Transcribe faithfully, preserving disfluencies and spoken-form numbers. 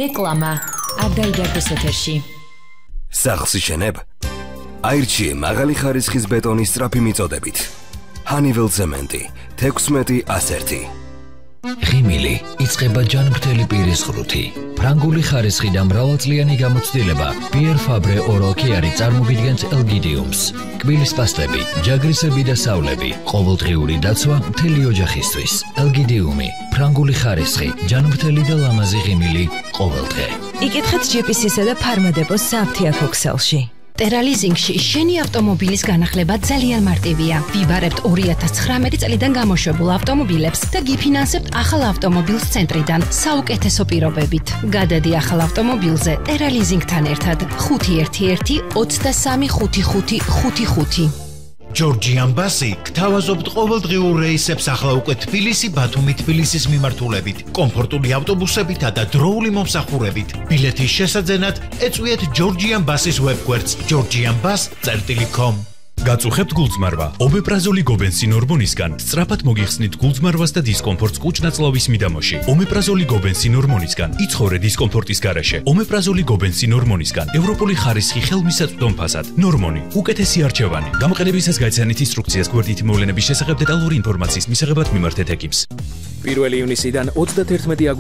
რეკლამა არ დაიდარდეს ეთერში. სახლს იშენებ? აირჩიე მაღალი ხარისხის ბეტონის სწრაფი მიწოდებით. Honeywell ცემენტი თექვსმეტი ასი. ღიმილი იწყება ჯანმრთელი პირის ღრუთი. ფრანგული ხარისხი და მრავალწლიანი გამოცდილება Pierre Fabre Oral Care წარმოგიდგენთ ელგიდიუმს. კბილის პასტები, ჯაგრისები და სავლები, ყოველდღიური დაცვა მთელი ოჯახისთვის. ელგიდიუმი, ფრანგული ხარისხი, ჯანმრთელი და ლამაზი ღიმილი ყოველდღე. იკითხეთ ჯი პი სი-სა და ფარმადეპოს სააფთიაქო ქსელში. ტერალიზინგში შენი ავტომობილის განახლება ძალიან მარტივია. ვიბარებთ ორი ათას ცხრამეტი წლიდან გამოშვებულ ავტომობილებს და გიფინანსებთ ახალ ავტომობილს ცენტრიდან საუკეთესო პირობებით. გადადი ახალ ავტომობილზე ტერალიზინგთან ერთად ხუთი ერთი ერთი ოცდასამი ხუთი ხუთი ხუთი ხუთი. ჯორჯიან ბასი გთავაზობთ ყოველდღიურ რეისებს ახლა უკვე თბილისი ბათუმი თბილისის მიმართულებით, კომფორტული ავტობუსებითა და დროული მომსახურებით. ბილეთის შესაძენად ეწვიეთ ჯორჯიან ბასის ვებგვერდს ჯორჯიან ბას წერტილი კომ. გაწუხებთ გულწმარვა. ომეპრაზოლი გობენსინ ორმონისგან სწრაფად მოგიხსნით გულწმარვას და დისკომფორტს კუჭ-ნაწლავის მიდამოში. ომეპრაზოლი გობენსინ ორმონისგან იცხოვრე დისკომფორტის გარეშე. ომეპრაზოლი გობენსინ ორმონისგან ევროპული ხარისხი ხელმისაწვდომ ფასად. ნორმონი უკეთესი არჩევანი. გამოყენებისას გაიცანით ინსტრუქციას გვერდითი მოვლენების შესახებ დეტალური ინფორმაციის მისაღებად მიმართეთ ეკიპს. პირველი ივნისიდან ოცდათერთმეტი